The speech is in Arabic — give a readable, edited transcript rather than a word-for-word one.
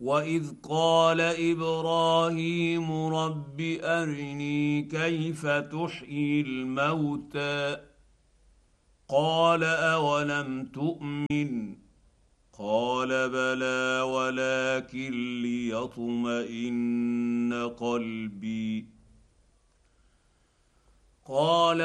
واذ قال ابراهيم رب ارني كيف تحيي الموتى قال اولم تؤمن قال بلى ولكن ليطمئن قلبي قال